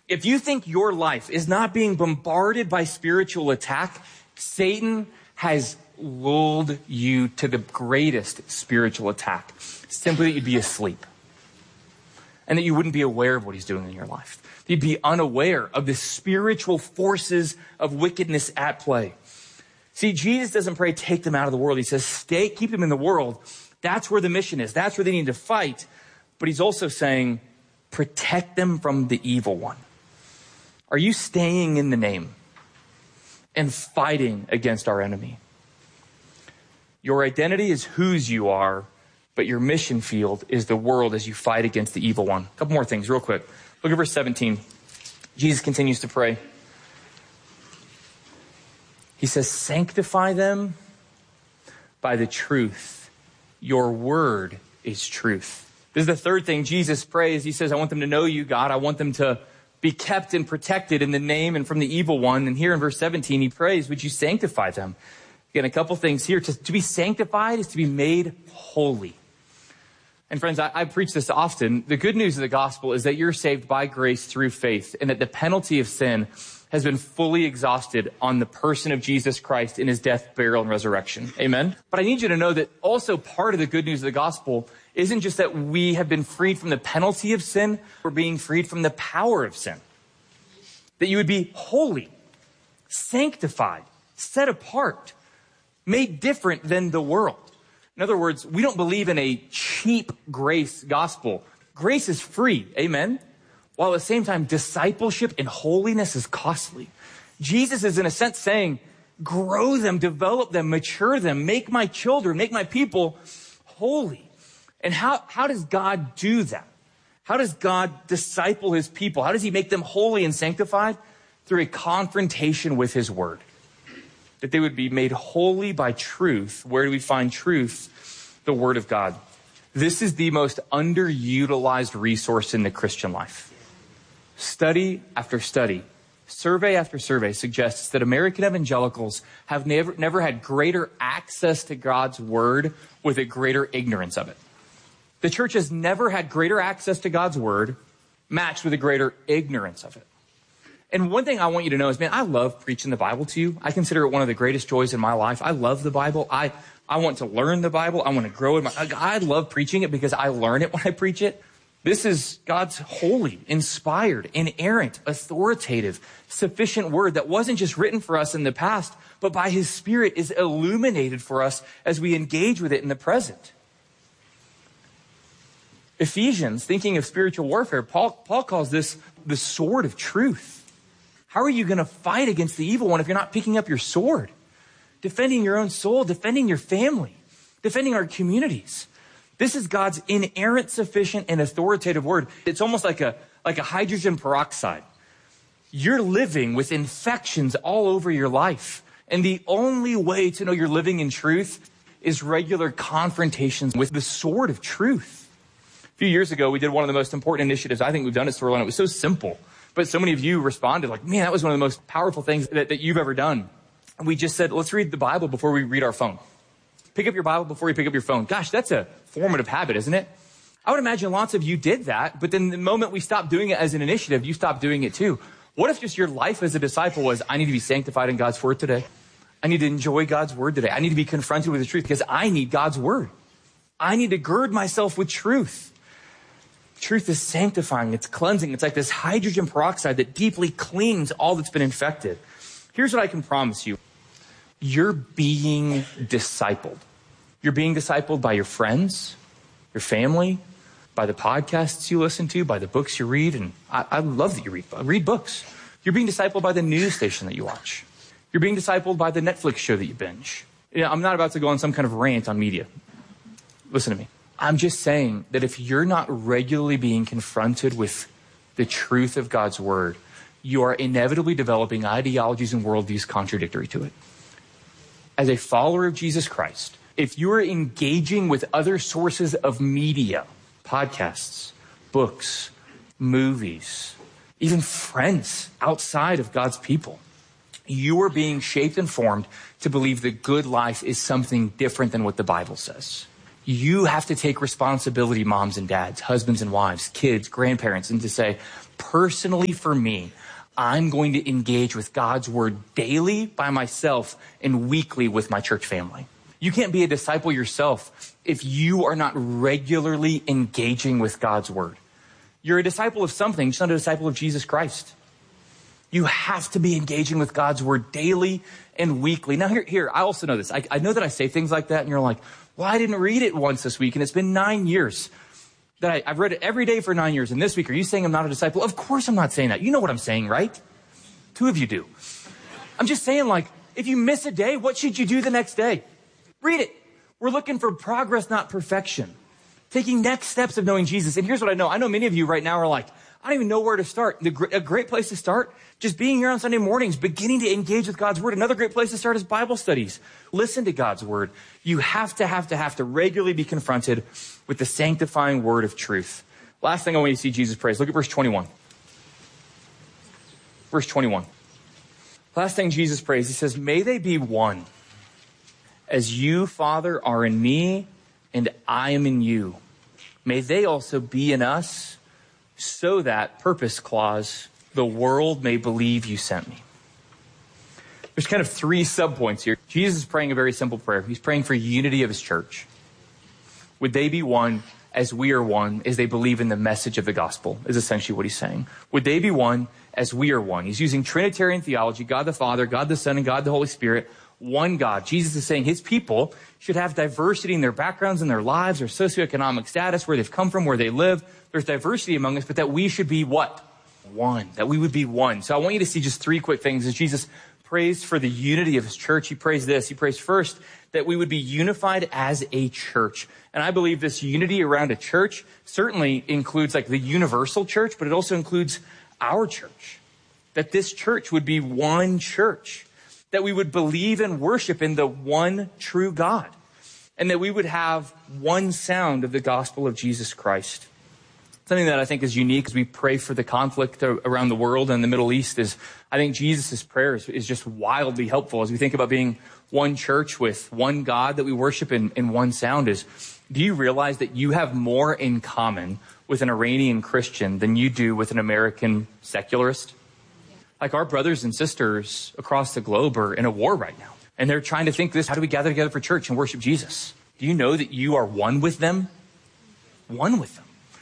If you think your life is not being bombarded by spiritual attack, Satan has lulled you to the greatest spiritual attack, simply that you'd be asleep and that you wouldn't be aware of what he's doing in your life. You'd be unaware of the spiritual forces of wickedness at play. See, Jesus doesn't pray, take them out of the world. He says, keep them in the world. That's where the mission is. That's where they need to fight. But he's also saying, protect them from the evil one. Are you staying in the name and fighting against our enemy? Your identity is whose you are, but your mission field is the world as you fight against the evil one. A couple more things real quick. Look at verse 17. Jesus continues to pray. He says, sanctify them by the truth. Your word is truth. This is the third thing Jesus prays. He says, I want them to know you, God. I want them to be kept and protected in the name and from the evil one. And here in verse 17, he prays, would you sanctify them? Again, a couple things here. To be sanctified is to be made holy. And friends, I preach this often. The good news of the gospel is that you're saved by grace through faith, and that the penalty of sin has been fully exhausted on the person of Jesus Christ in his death, burial, and resurrection. Amen? But I need you to know that also part of the good news of the gospel isn't just that we have been freed from the penalty of sin, we're being freed from the power of sin. That you would be holy, sanctified, set apart, made different than the world. In other words, we don't believe in a cheap grace gospel. Grace is free, amen? While at the same time, discipleship and holiness is costly. Jesus is in a sense saying, grow them, develop them, mature them, make my children, make my people holy. And how does God do that? How does God disciple his people? How does he make them holy and sanctified? Through a confrontation with his word. That they would be made holy by truth. Where do we find truth? The word of God. This is the most underutilized resource in the Christian life. Study after study, survey after survey suggests that American evangelicals have never had greater access to God's word with a greater ignorance of it. The church has never had greater access to God's word matched with a greater ignorance of it. And one thing I want you to know is, man, I love preaching the Bible to you. I consider it one of the greatest joys in my life. I love the Bible. I want to learn the Bible. I want to grow in I love preaching it because I learn it when I preach it. This is God's holy, inspired, inerrant, authoritative, sufficient word that wasn't just written for us in the past, but by his Spirit is illuminated for us as we engage with it in the present. Ephesians, thinking of spiritual warfare, Paul calls this the sword of truth. How are you going to fight against the evil one if you're not picking up your sword? Defending your own soul, defending your family, defending our communities. This is God's inerrant, sufficient, and authoritative word. It's almost like a hydrogen peroxide. You're living with infections all over your life. And the only way to know you're living in truth is regular confrontations with the sword of truth. A few years ago, we did one of the most important initiatives I think we've done at Storyline. It was so simple, but so many of you responded like, man, that was one of the most powerful things that you've ever done. And we just said, let's read the Bible before we read our phone. Pick up your Bible before you pick up your phone. Gosh, that's a formative habit, isn't it? I would imagine lots of you did that, but then the moment we stopped doing it as an initiative, you stopped doing it too. What if just your life as a disciple was, I need to be sanctified in God's word today. I need to enjoy God's word today. I need to be confronted with the truth because I need God's word. I need to gird myself with truth. Truth is sanctifying. It's cleansing. It's like this hydrogen peroxide that deeply cleans all that's been infected. Here's what I can promise you. You're being discipled. You're being discipled by your friends, your family, by the podcasts you listen to, by the books you read. And I love that you read books. You're being discipled by the news station that you watch. You're being discipled by the Netflix show that you binge. I'm not about to go on some kind of rant on media. Listen to me. I'm just saying that if you're not regularly being confronted with the truth of God's word, you are inevitably developing ideologies and worldviews contradictory to it. As a follower of Jesus Christ, if you are engaging with other sources of media, podcasts, books, movies, even friends outside of God's people, you are being shaped and formed to believe the good life is something different than what the Bible says. You have to take responsibility, moms and dads, husbands and wives, kids, grandparents, and to say, personally for me, I'm going to engage with God's word daily by myself and weekly with my church family. You can't be a disciple yourself if you are not regularly engaging with God's word. You're a disciple of something, just not a disciple of Jesus Christ. You have to be engaging with God's word daily and weekly. Now here, I also know this. I know that I say things like that and you're like, well, I didn't read it once this week and it's been 9 years that I've read it every day for 9 years. And this week, are you saying I'm not a disciple? Of course I'm not saying that. You know what I'm saying, right? 2 of you do. I'm just saying, like, if you miss a day, what should you do the next day? Read it. We're looking for progress, not perfection. Taking next steps of knowing Jesus. And here's what I know. I know many of you right now are like, I don't even know where to start. A great place to start, just being here on Sunday mornings, beginning to engage with God's word. Another great place to start is Bible studies. Listen to God's word. You have to regularly be confronted with the sanctifying word of truth. Last thing I want you to see Jesus prays. Look at verse 21. Verse 21. Last thing Jesus prays, he says, may they be one, as you, Father, are in me and I am in you. May they also be in us, so that, purpose clause, the world may believe you sent me. There's kind of 3 subpoints here. Jesus is praying a very simple prayer. He's praying for unity of his church. Would they be one as we are one, as they believe in the message of the gospel, is essentially what he's saying. Would they be one as we are one? He's using Trinitarian theology, God the Father, God the Son, and God the Holy Spirit, one God. Jesus is saying his people should have diversity in their backgrounds, in their lives, their socioeconomic status, where they've come from, where they live. There's diversity among us, but that we should be what? One. That we would be one. So I want you to see just 3 quick things as Jesus prays for the unity of his church. He prays this. He prays first that we would be unified as a church. And I believe this unity around a church certainly includes like the universal church, but it also includes our church. That this church would be one church. That we would believe and worship in the one true God. And that we would have one sound of the gospel of Jesus Christ. Something that I think is unique as we pray for the conflict around the world and the Middle East is, I think Jesus' prayer is just wildly helpful as we think about being one church with one God that we worship in one sound is, do you realize that you have more in common with an Iranian Christian than you do with an American secularist? Like our brothers and sisters across the globe are in a war right now. And they're trying to think this, how do we gather together for church and worship Jesus? Do you know that you are one with them? One with them.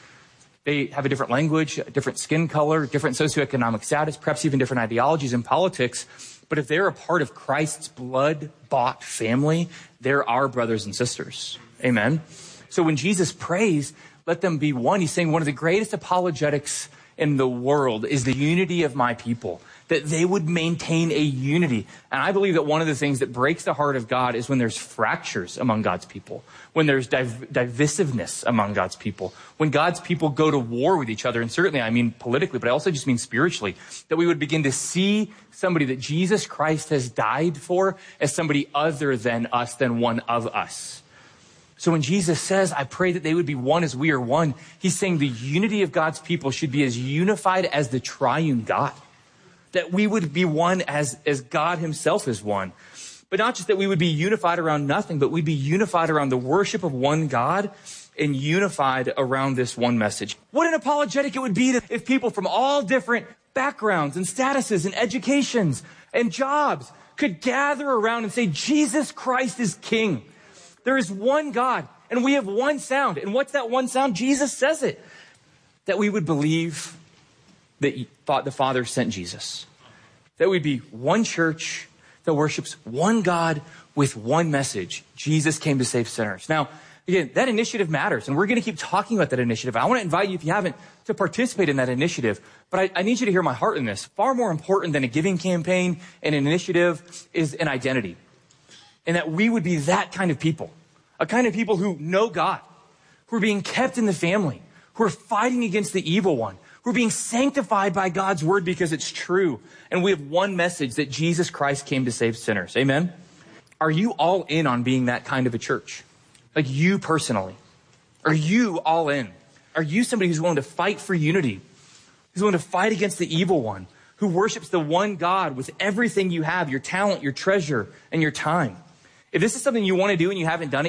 They have a different language, a different skin color, different socioeconomic status, perhaps even different ideologies and politics. But if they're a part of Christ's blood-bought family, they're our brothers and sisters. Amen. So when Jesus prays, let them be one. He's saying one of the greatest apologetics in the world is the unity of my people, that they would maintain a unity. And I believe that one of the things that breaks the heart of God is when there's fractures among God's people, when there's divisiveness among God's people, when God's people go to war with each other. And certainly I mean politically, but I also just mean spiritually, that we would begin to see somebody that Jesus Christ has died for as somebody other than us, than one of us. So when Jesus says, I pray that they would be one as we are one, he's saying the unity of God's people should be as unified as the triune God. That we would be one as God himself is one. But not just that we would be unified around nothing, but we'd be unified around the worship of one God and unified around this one message. What an apologetic it would be if people from all different backgrounds and statuses and educations and jobs could gather around and say, Jesus Christ is King. There is one God, and we have one sound. And what's that one sound? Jesus says it. That we would believe that the Father sent Jesus. That we'd be one church that worships one God with one message. Jesus came to save sinners. Now, again, that initiative matters, and we're going to keep talking about that initiative. I want to invite you, if you haven't, to participate in that initiative. But I need you to hear my heart in this. Far more important than a giving campaign and an initiative is an identity. And that we would be that kind of people. A kind of people who know God, who are being kept in the family, who are fighting against the evil one, who are being sanctified by God's word because it's true. And we have one message, that Jesus Christ came to save sinners. Amen? Are you all in on being that kind of a church? Like you personally. Are you all in? Are you somebody who's willing to fight for unity? Who's willing to fight against the evil one? Who worships the one God with everything you have, your talent, your treasure, and your time? If this is something you want to do and you haven't done it yet,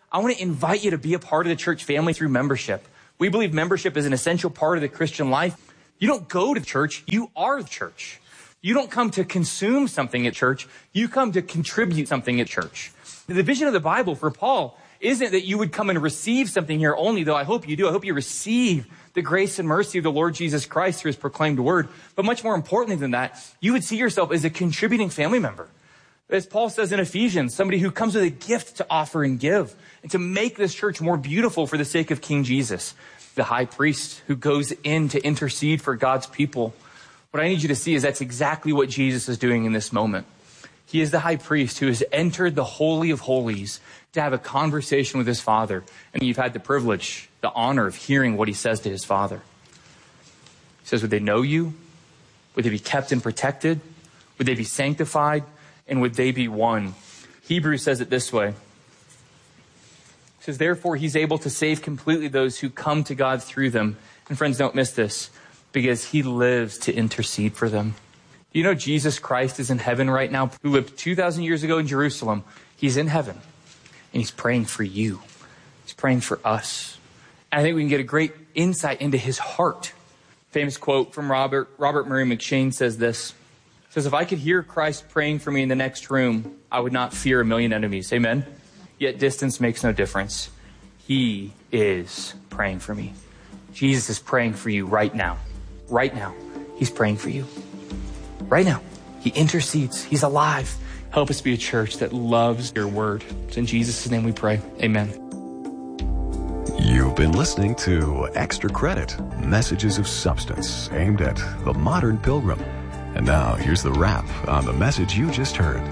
I want to invite you to be a part of the church family through membership. We believe membership is an essential part of the Christian life. You don't go to church, you are the church. You don't come to consume something at church, you come to contribute something at church. The vision of the Bible for Paul isn't that you would come and receive something here only, though I hope you do. I hope you receive the grace and mercy of the Lord Jesus Christ through his proclaimed word. But much more importantly than that, you would see yourself as a contributing family member. As Paul says in Ephesians, somebody who comes with a gift to offer and give and to make this church more beautiful for the sake of King Jesus, the high priest who goes in to intercede for God's people. What I need you to see is that's exactly what Jesus is doing in this moment. He is the high priest who has entered the Holy of Holies to have a conversation with his Father. And you've had the privilege, the honor of hearing what he says to his Father. He says, would they know you? Would they be kept and protected? Would they be sanctified? And would they be one? Hebrews says it this way. It says, therefore, he's able to save completely those who come to God through them. And friends, don't miss this, because he lives to intercede for them. Do you know Jesus Christ is in heaven right now, who lived 2,000 years ago in Jerusalem? He's in heaven, and he's praying for you. He's praying for us. And I think we can get a great insight into his heart. Famous quote from Robert Murray McCheyne says this. He says, if I could hear Christ praying for me in the next room, I would not fear a million enemies. Amen? Yet distance makes no difference. He is praying for me. Jesus is praying for you right now. Right now. He's praying for you. Right now. He intercedes. He's alive. Help us be a church that loves your word. It's in Jesus' name we pray. Amen. You've been listening to Extra Credit, messages of substance aimed at the modern pilgrim. And now here's the wrap on the message you just heard.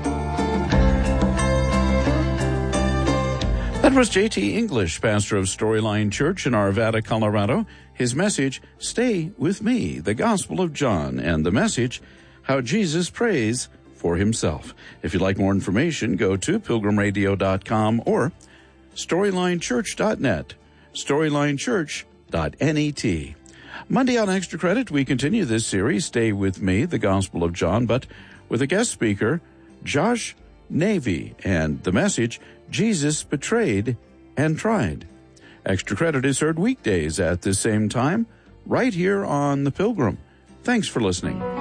That was J.T. English, pastor of Storyline Church in Arvada, Colorado. His message, Stay With Me, the Gospel of John, and the message, How Jesus Prays for Himself. If you'd like more information, go to pilgrimradio.com or storylinechurch.net, storylinechurch.net. Monday on Extra Credit, we continue this series, Stay With Me, the Gospel of John, but with a guest speaker, Josh Navy, and the message, Jesus Betrayed and Tried. Extra Credit is heard weekdays at the same time, right here on The Pilgrim. Thanks for listening.